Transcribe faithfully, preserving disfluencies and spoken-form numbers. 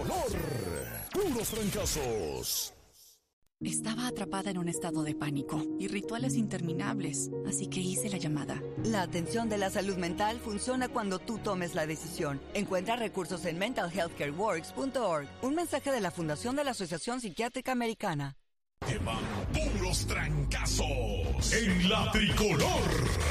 tricolor. Puros trancazos. Estaba atrapada en un estado de pánico y rituales interminables, así que hice la llamada. La atención de la salud mental funciona cuando tú tomes la decisión. Encuentra recursos en mental health care works punto org. Un mensaje de la Fundación de la Asociación Psiquiátrica Americana. Que van puros trancazos en la tricolor.